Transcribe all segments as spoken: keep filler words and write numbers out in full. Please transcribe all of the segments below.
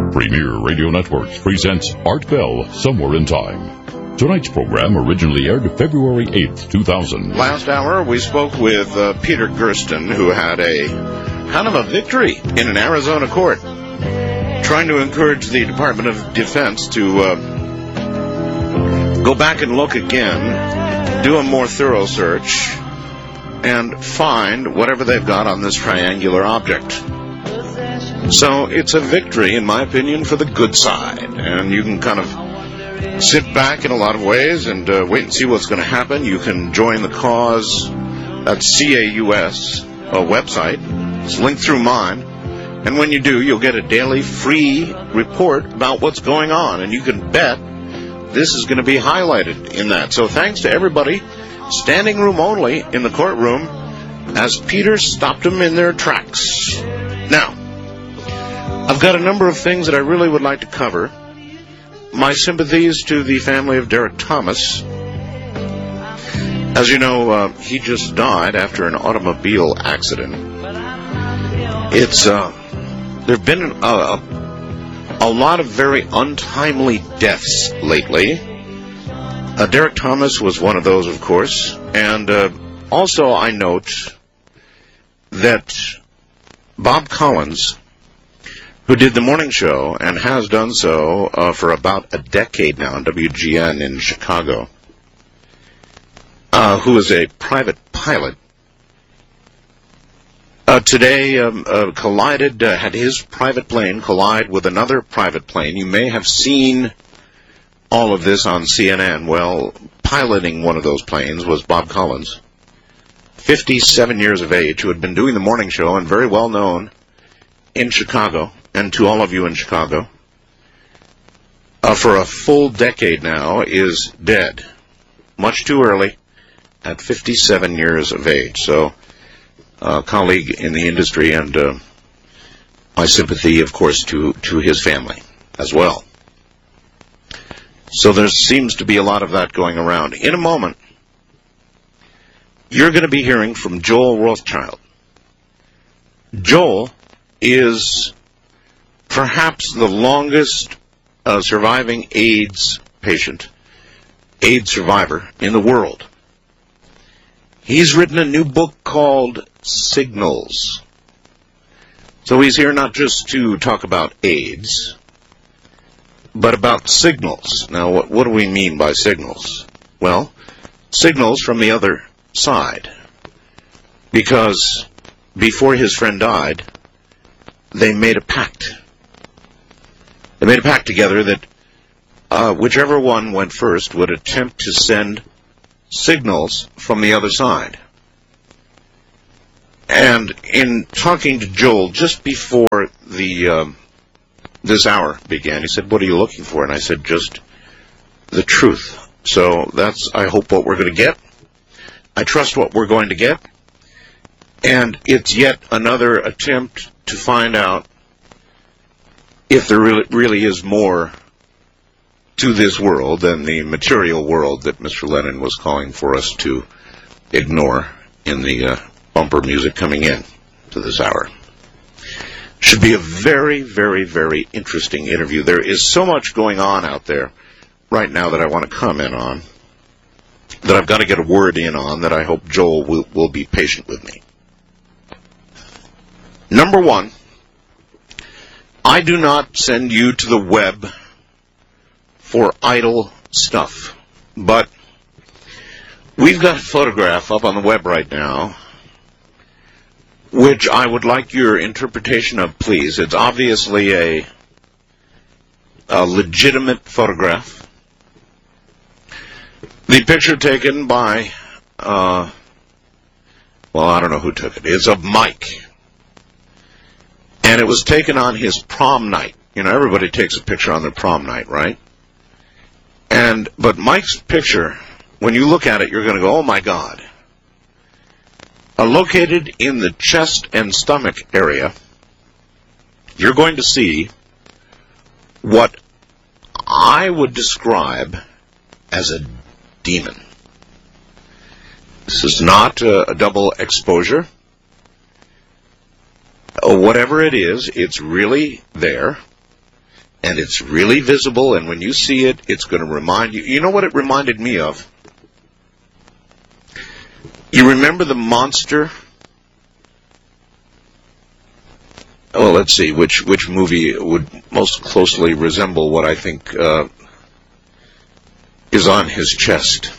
Premier Radio Networks presents Art Bell, Somewhere in Time. Tonight's program originally aired February eighth, two thousand. Last hour, we spoke with uh, Peter Gersten, who had a kind of a victory in an Arizona court, trying to encourage the Department of Defense to uh, go back and look again, do a more thorough search, and find whatever they've got on this triangular object. So it's a victory, in my opinion, for the good side. And you can kind of sit back in a lot of ways and uh, wait and see what's going to happen. You can join the cause at C A U S, a website. It's linked through mine. And when you do, you'll get a daily free report about what's going on. And you can bet this is going to be highlighted in that. So thanks to everybody, standing room only in the courtroom, as Peter stopped them in their tracks. Now, I've got a number of things that I really would like to cover. My sympathies to the family of Derek Thomas. As you know, uh, he just died after an automobile accident. It's, uh, there have been a, a, a lot of very untimely deaths lately. Uh, Derek Thomas was one of those, of course. And uh, also I note that Bob Collins, who did the morning show and has done so uh, for about a decade now on W G N in Chicago, uh, who is a private pilot, uh, today um, uh, collided, uh, had his private plane collide with another private plane. You may have seen all of this on C N N. Well, piloting one of those planes was Bob Collins, fifty-seven years of age, who had been doing the morning show and very well known in Chicago. And to all of you in Chicago, uh, for a full decade now, is dead. Much too early, at fifty-seven years of age. So, a uh, colleague in the industry, and uh, my sympathy, of course, to, to his family as well. So there seems to be a lot of that going around. In a moment, you're going to be hearing from Joel Rothschild. Joel is perhaps the longest uh, surviving AIDS patient, AIDS survivor in the world. He's written a new book called Signals. So he's here not just to talk about AIDS, but about signals. Now, what, what do we mean by signals? Well, signals from the other side. Because before his friend died, they made a pact. They made a pact together that uh, whichever one went first would attempt to send signals from the other side. And in talking to Joel just before the um, this hour began, he said, "What are you looking for?" And I said, "Just the truth." So that's, I hope, what we're going to get. I trust what we're going to get. And it's yet another attempt to find out if there really, really is more to this world than the material world that Mister Lennon was calling for us to ignore in the uh, bumper music coming in to this hour. Should be a very, very, very interesting interview. There is so much going on out there right now that I want to comment on, that I've got to get a word in on, that I hope Joel will, will be patient with me. Number one, I do not send you to the web for idle stuff, but we've got a photograph up on the web right now, which I would like your interpretation of, please. It's obviously a, a legitimate photograph. The picture taken by, uh, well, I don't know who took it. It's of Mike. And it was taken on his prom night. You know, everybody takes a picture on their prom night, right? And, but Mike's picture, when you look at it, you're going to go, oh my God. Uh, located in the chest and stomach area, you're going to see what I would describe as a demon. This is not a, a double exposure. Whatever it is, it's really there. And it's really visible, and when you see it, it's going to remind you. You know what it reminded me of? You remember the monster? Oh, let's see, which which movie would most closely resemble what I think uh, is on his chest?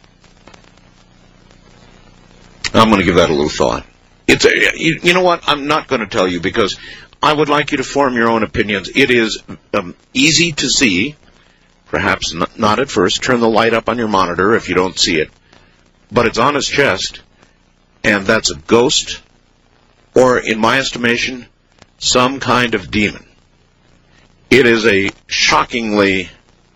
I'm going to give that a little thought. It's a, you, you know what? I'm not going to tell you because I would like you to form your own opinions. It is um, easy to see, perhaps not, not at first. Turn the light up on your monitor if you don't see it. But it's on his chest, and that's a ghost, or in my estimation, some kind of demon. It is a shockingly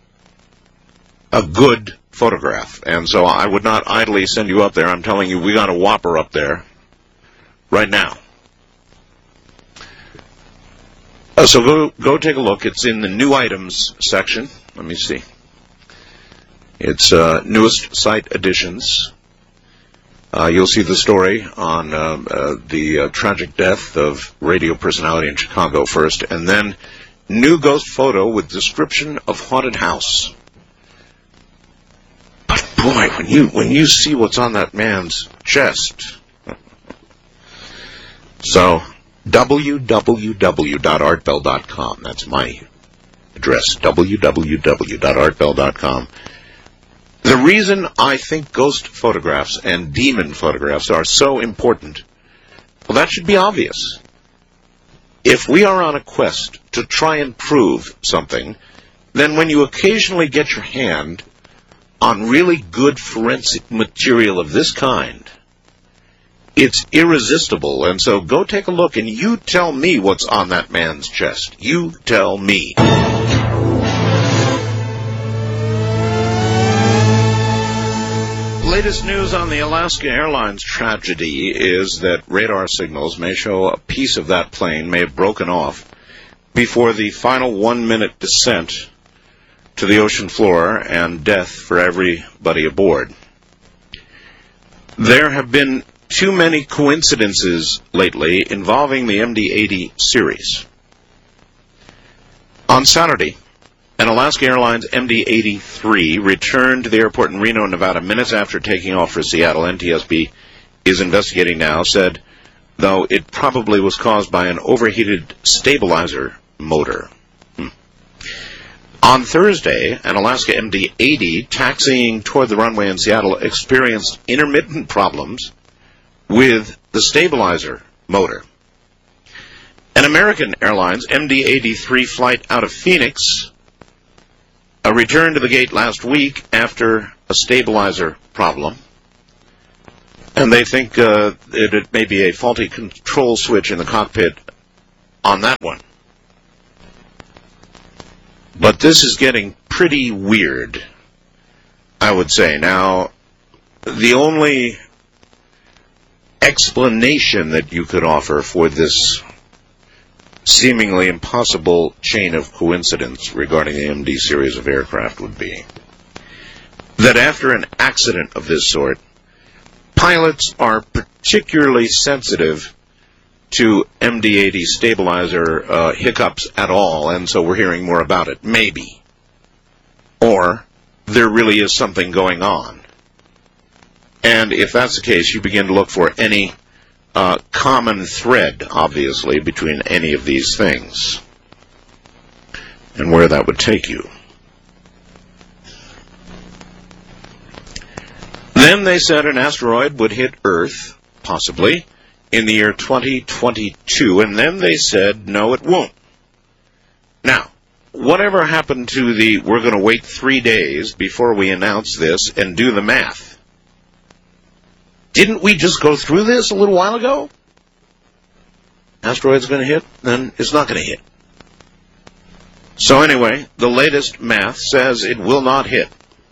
a good photograph, and so I would not idly send you up there. I'm telling you, we got a whopper up there right now. Uh, so go go take a look. It's in the new items section. Let me see. It's uh, newest site additions. Uh, you'll see the story on uh, uh, the uh, tragic death of radio personality in Chicago first, and then new ghost photo with description of haunted house. But boy, when you when you see what's on that man's chest, so w w w dot art bell dot com. That's my address. w w w dot art bell dot com. The reason I think ghost photographs and demon photographs are so important, well, that should be obvious. If we are on a quest to try and prove something, then when you occasionally get your hand on really good forensic material of this kind, it's irresistible. And so go take a look and you tell me what's on that man's chest. You tell me. Latest news on the Alaska Airlines tragedy is that radar signals may show a piece of that plane may have broken off before the final one-minute descent to the ocean floor and death for everybody aboard. There have been too many coincidences lately involving the M D eighty series. On Saturday, an Alaska Airlines M D eighty-three returned to the airport in Reno, Nevada, minutes after taking off for Seattle. N T S B is investigating now, said, though it probably was caused by an overheated stabilizer motor. Hmm. On Thursday, an Alaska M D eighty taxiing toward the runway in Seattle experienced intermittent problems with the stabilizer motor. An American Airlines M D eighty-three flight out of Phoenix A return to the gate last week after a stabilizer problem, and they think uh, it, it may be a faulty control switch in the cockpit on that one. But this is getting pretty weird, I would say. Now, the only explanation that you could offer for this seemingly impossible chain of coincidence regarding the M D series of aircraft would be that after an accident of this sort, pilots are particularly sensitive to M D eighty stabilizer uh, hiccups at all, and so we're hearing more about it. Maybe. Or there really is something going on. And if that's the case, you begin to look for any Uh, common thread, obviously, between any of these things, and where that would take you. Then they said an asteroid would hit Earth, possibly, in the year twenty twenty-two, and then they said, no, it won't. Now, whatever happened to the, we're going to wait three days before we announce this and do the math? Didn't we just go through this a little while ago? Asteroid's going to hit, then it's not going to hit. So anyway, the latest math says it will not hit.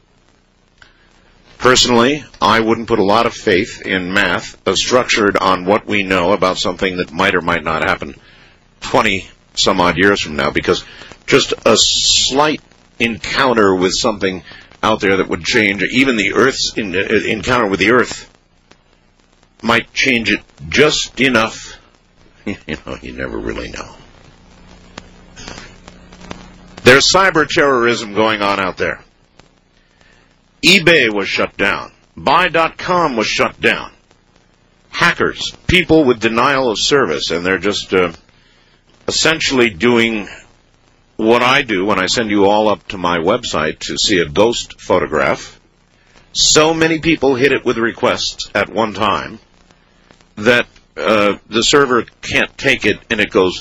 Personally, I wouldn't put a lot of faith in math as structured on what we know about something that might or might not happen twenty some odd years from now, because just a slight encounter with something out there that would change, even the Earth's in, uh, encounter with the Earth, might change it just enough. You know, you never really know. There's cyber terrorism going on out there. eBay was shut down. Buy dot com was shut down. Hackers, people with denial of service, and they're just uh, essentially doing what I do when I send you all up to my website to see a ghost photograph. So many people hit it with requests at one time that uh, the server can't take it, and it goes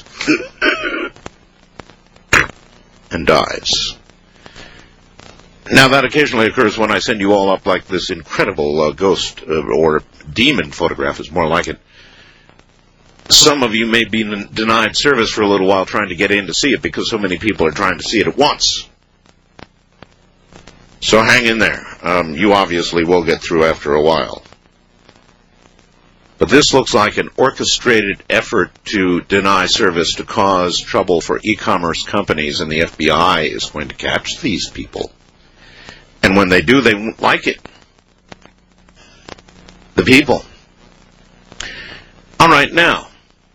and dies. Now, that occasionally occurs when I send you all up like this incredible uh, ghost uh, or demon photograph is more like it. Some of you may be n- denied service for a little while trying to get in to see it because so many people are trying to see it at once. So hang in there. Um, you obviously will get through after a while. But this looks like an orchestrated effort to deny service to cause trouble for e-commerce companies, and the F B I is going to catch these people. And when they do, they won't like it. The people. All right, now,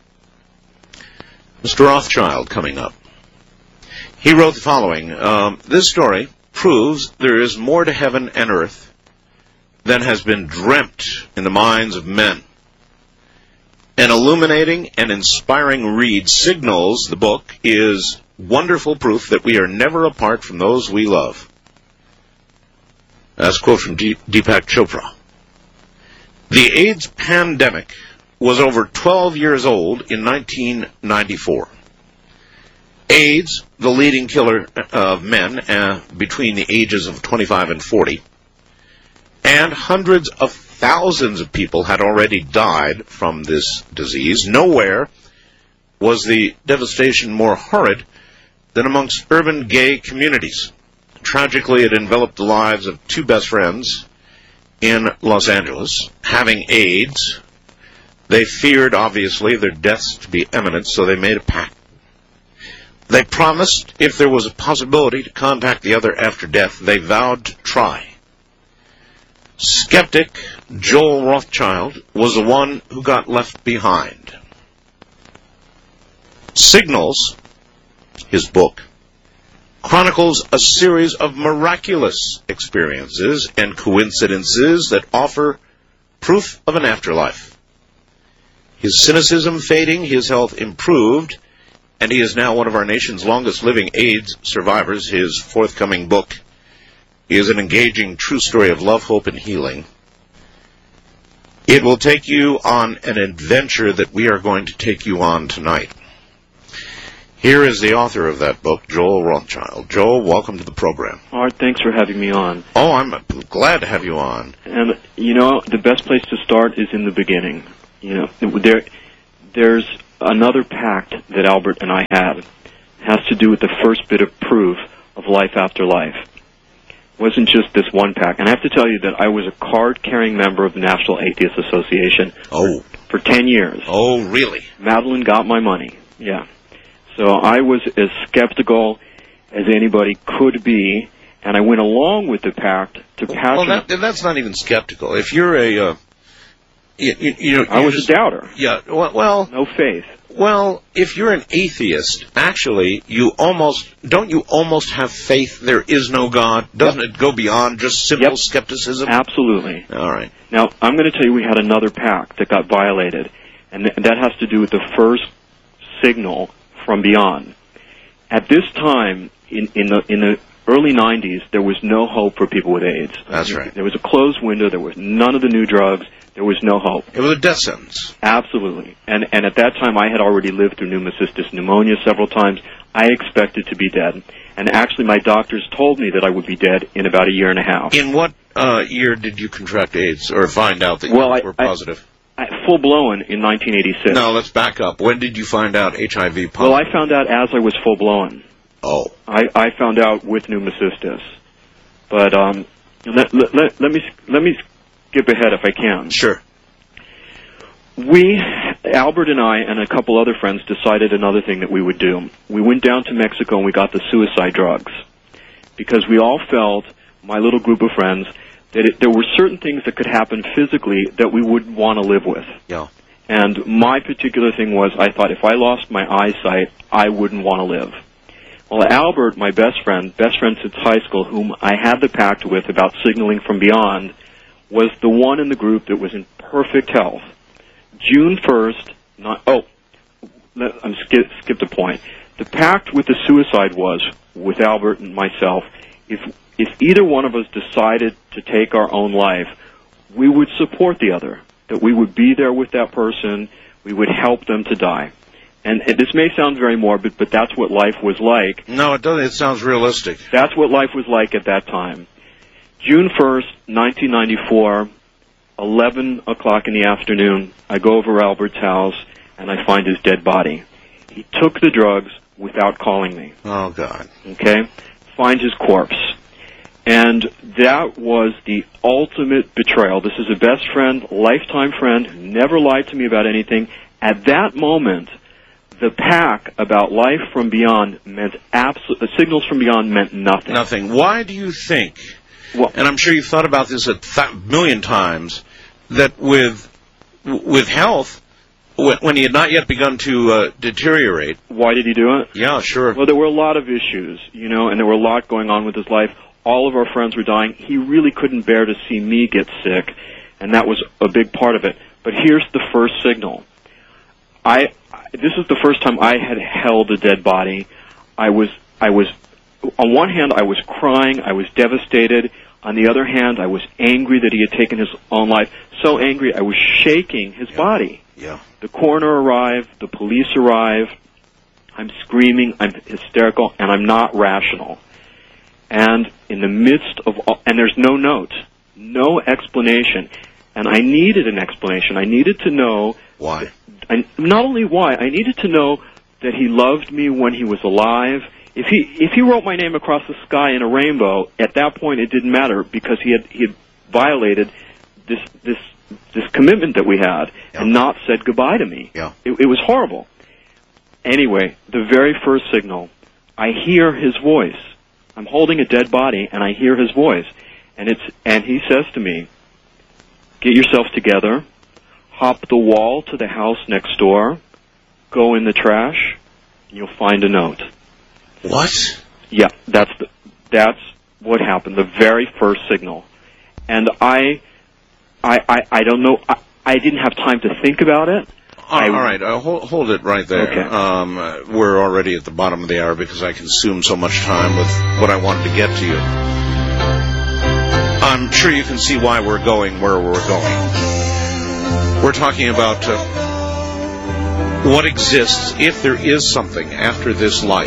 Mister Rothschild coming up. He wrote the following. Um, this story proves there is more to heaven and earth than has been dreamt in the minds of men. An illuminating and inspiring read. Signals, the book, is wonderful proof that we are never apart from those we love. That's a quote from D- Deepak Chopra. The AIDS pandemic was over twelve years old in nineteen ninety-four. AIDS, the leading killer of men uh, between the ages of twenty-five and forty, and hundreds of thousands of people had already died from this disease. Nowhere was the devastation more horrid than amongst urban gay communities. Tragically, it enveloped the lives of two best friends in Los Angeles. Having AIDS, they feared, obviously, their deaths to be imminent, so they made a pact. They promised, if there was a possibility to contact the other after death, they vowed to try. Skeptic Joel Rothschild was the one who got left behind. Signals, his book, chronicles a series of miraculous experiences and coincidences that offer proof of an afterlife. His cynicism fading, his health improved, and he is now one of our nation's longest-living AIDS survivors. His forthcoming book is an engaging true story of love, hope, and healing. It will take you on an adventure that we are going to take you on tonight. Here is the author of that book, Joel Rothschild. Joel, welcome to the program. Art, thanks for having me on. Oh, I'm glad to have you on. And, you know, the best place to start is in the beginning. You know, there, there's another pact that Albert and I had. It has to do with the first bit of proof of life after life. It wasn't just this one pact. And I have to tell you that I was a card-carrying member of the National Atheist Association oh. for ten years. Oh, really? Madeline got my money, yeah. So I was as skeptical as anybody could be, and I went along with the pact to pass. Well, that, that's not even skeptical. If you're a, uh, you, you, you know, I was just, a doubter. Yeah. Well, well, no faith. Well, if you're an atheist, actually, you almost don't you almost have faith there is no God? Doesn't yep. it go beyond just simple yep. skepticism? Absolutely. All right. Now I'm going to tell you we had another pact that got violated, and, th- and that has to do with the first signal from beyond. At this time, in, in the in the early nineties, there was no hope for people with AIDS. That's right. There was a closed window. There was none of the new drugs. There was no hope. It was a death sentence. Absolutely. And and at that time, I had already lived through pneumocystis pneumonia several times. I expected to be dead. And actually, my doctors told me that I would be dead in about a year and a half. In what uh, year did you contract AIDS or find out that well, you I, were positive? I, Full-blown in nineteen eighty-six. No, let's back up. When did you find out H I V positive? Well, I found out as I was full-blown. Oh. I, I found out with pneumocystis. But um, let, let, let, let, me, let me skip ahead if I can. Sure. We, Albert and I and a couple other friends, decided another thing that we would do. We went down to Mexico and we got the suicide drugs. Because we all felt, my little group of friends, that it, there were certain things that could happen physically that we wouldn't want to live with. Yeah. And my particular thing was, I thought if I lost my eyesight, I wouldn't want to live. Well, Albert, my best friend, best friend since high school, whom I had the pact with about signaling from beyond, was the one in the group that was in perfect health. June first, not, oh, I'm skip, skipped a point. The pact with the suicide was, with Albert and myself, if if either one of us decided to take our own life, we would support the other, that we would be there with that person, we would help them to die. And this may sound very morbid, but that's what life was like. No, it doesn't. It sounds realistic. That's what life was like at that time. June first, nineteen ninety-four, eleven o'clock in the afternoon, I go over to Albert's house, and I find his dead body. He took the drugs without calling me. Oh, God. Okay? Find his corpse. And that was the ultimate betrayal. This is a best friend, lifetime friend, who never lied to me about anything. At that moment, the pack about life from beyond meant absolute, signals from beyond meant nothing. Nothing. Why do you think, well, and I'm sure you've thought about this a th- million times, that with with health, when he had not yet begun to uh, deteriorate... Why did he do it? Yeah, sure. Well, there were a lot of issues, you know, and there were a lot going on with his life. All of our friends were dying. He really couldn't bear to see me get sick, and that was a big part of it. But here's the first signal. I... This is the first time I had held a dead body. I was, I was, on one hand, I was crying, I was devastated. On the other hand, I was angry that he had taken his own life. So angry, I was shaking his yeah. body. Yeah. The coroner arrived, the police arrived. I'm screaming, I'm hysterical, and I'm not rational. And in the midst of all, and there's no note, no explanation. And I needed an explanation. I needed to know... Why? I, not only why, I needed to know that he loved me when he was alive. If he if he wrote my name across the sky in a rainbow, at that point it didn't matter because he had he had violated this this this commitment that we had yeah. and not said goodbye to me. Yeah. It, it was horrible. Anyway, the very first signal, I hear his voice. I'm holding a dead body and I hear his voice, and it's and he says to me, "Get yourself together. Hop the wall to the house next door, go in the trash, and you'll find a note." What? Yeah, that's the, that's what happened, the very first signal. And I, I, I, I don't know, I, I didn't have time to think about it. All, I, all right, uh, hold, hold it right there. Okay. Um, uh, we're already at the bottom of the hour because I consumed so much time with what I wanted to get to you. I'm sure you can see why we're going where we're going. We're talking about uh, what exists if there is something after this life.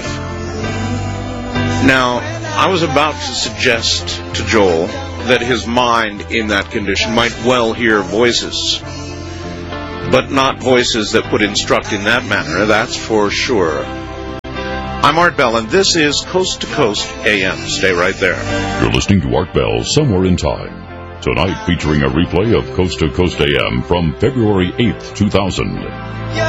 Now, I was about to suggest to Joel that his mind in that condition might well hear voices, but not voices that would instruct in that manner, that's for sure. I'm Art Bell, and this is Coast to Coast A M. Stay right there. You're listening to Art Bell, Somewhere in Time. Tonight featuring a replay of Coast to Coast A M from February eighth, two thousand.